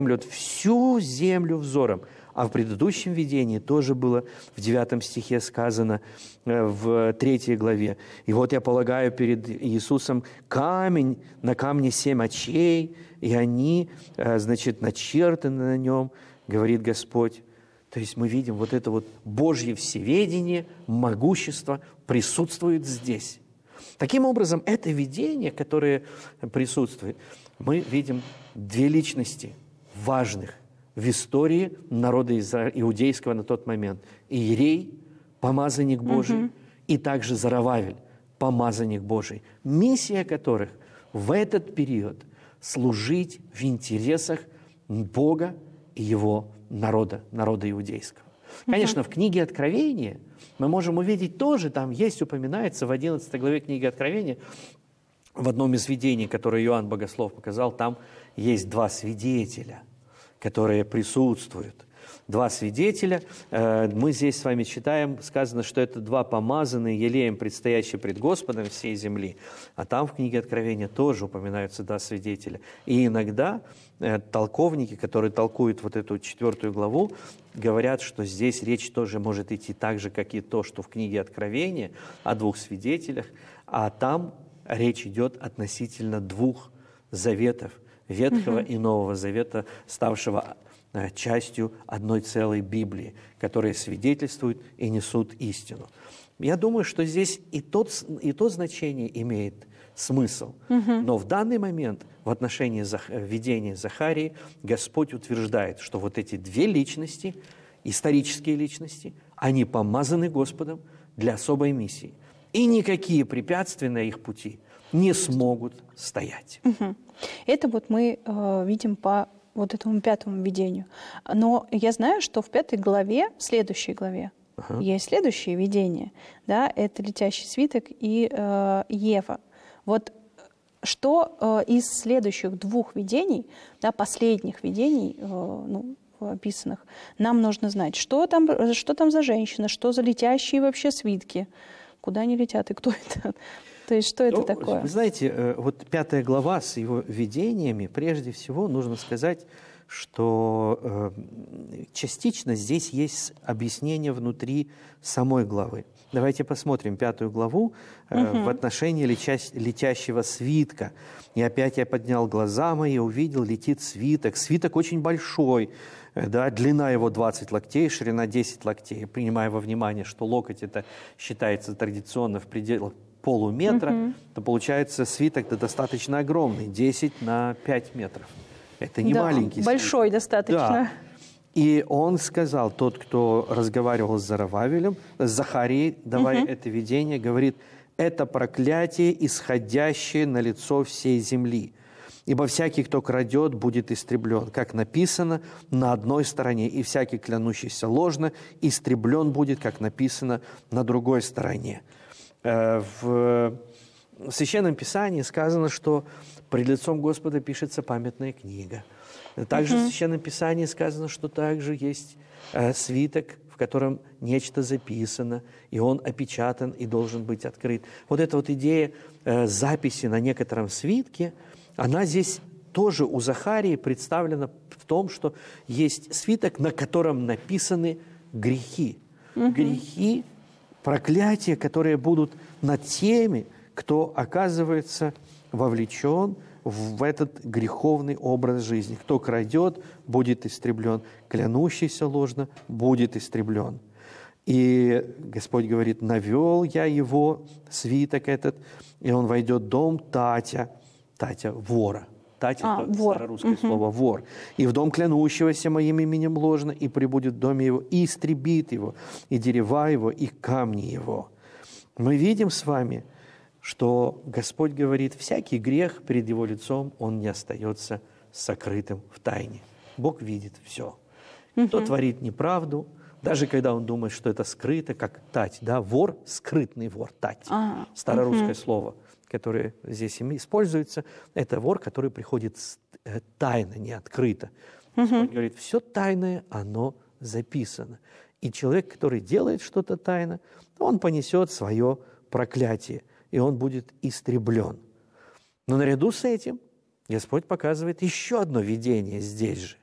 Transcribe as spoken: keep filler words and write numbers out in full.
всю землю взором. А в предыдущем видении тоже было в девятом стихе сказано, в третьей главе. И вот я полагаю перед Иисусом камень, на камне семь очей, и они, значит, начертаны на нем, говорит Господь. То есть мы видим вот это вот Божье всеведение, могущество присутствует здесь. Таким образом, это видение, которое присутствует, мы видим две личности важных в истории народа иудейского на тот момент. Иерей, помазанник Божий, угу. и также Зарававель, помазанник Божий, миссия которых в этот период служить в интересах Бога и Его народа, народа иудейского. Конечно, угу. в книге Откровения мы можем увидеть тоже, там есть, упоминается в одиннадцатой главе книги Откровения, в одном из видений, которое Иоанн Богослов показал, там есть два свидетеля, которые присутствуют. Два свидетеля. Мы здесь с вами читаем, сказано, что это два помазанные елеем, предстоящие пред Господом всей земли. А там в книге Откровения тоже упоминаются два свидетеля. И иногда толковники, которые толкуют вот эту четвертую главу, говорят, что здесь речь тоже может идти так же, как и то, что в книге Откровения, о двух свидетелях, а там речь идет относительно двух заветов, Ветхого угу. и Нового Завета, ставшего частью одной целой Библии, которые свидетельствуют и несут истину. Я думаю, что здесь и, тот, и то значение имеет смысл. Угу. Но в данный момент в отношении Зах... видения Захарии Господь утверждает, что вот эти две личности, исторические личности, они помазаны Господом для особой миссии. И никакие препятствия на их пути не смогут стоять. Угу. Это вот мы э, видим по вот этому пятому видению. Но я знаю, что в пятой главе, в следующей главе, ага. есть следующее видение. Да, это летящий свиток и э, Ева. Вот что э, из следующих двух видений, да, последних видений, э, ну, описанных, нам нужно знать, что там, что там за женщина, что за летящие вообще свитки, куда они летят и кто это. То есть что это ну, такое? Вы знаете, вот пятая глава с его видениями, прежде всего нужно сказать, что э, частично здесь есть объяснение внутри самой главы. Давайте посмотрим пятую главу э, угу. в отношении летя, летящего свитка. «И опять я поднял глаза мои, увидел, летит свиток. Свиток очень большой, э, да, длина его двадцать локтей, ширина десять локтей». Принимая во внимание, что локоть это считается традиционно в пределах полуметра, uh-huh. то получается свиток да, достаточно огромный, десять на пять метров. Это не да, маленький большой свиток. Достаточно. Да. И он сказал, тот, кто разговаривал с Зарававелем, с Захарией, давая uh-huh. это видение, говорит, это проклятие, исходящее на лицо всей земли. Ибо всякий, кто крадет, будет истреблен. Как написано, на одной стороне, и всякий, клянущийся ложно, истреблен будет, как написано, на другой стороне. В Священном Писании сказано, что пред лицом Господа пишется памятная книга. Также uh-huh. в Священном Писании сказано, что также есть свиток, в котором нечто записано, и он опечатан и должен быть открыт. Вот эта вот идея записи на некотором свитке, она здесь тоже у Захарии представлена в том, что есть свиток, на котором написаны грехи. Uh-huh. Грехи, проклятия, которые будут над теми, кто оказывается вовлечен в этот греховный образ жизни. Кто крадет, будет истреблен. Клянущийся ложно, будет истреблен. И Господь говорит, навел я его, свиток этот, и он войдет в дом Татя, Татя вора. Татя а, – это вор. Старорусское угу. слово «вор». «И в дом клянущегося моим именем ложно, и прибудет в доме его, и истребит его, и дерева его, и камни его». Мы видим с вами, что Господь говорит, всякий грех перед его лицом, он не остается сокрытым в тайне. Бог видит все. Угу. Кто творит неправду, даже когда он думает, что это скрыто, как тать, да, вор, скрытный вор, тать, а, старорусское угу. слово, которое здесь используется, это вор, который приходит тайно, не открыто. Угу. Господь говорит, все тайное, оно записано. И человек, который делает что-то тайно, он понесет свое проклятие, и он будет истреблен. Но наряду с этим Господь показывает еще одно видение здесь же.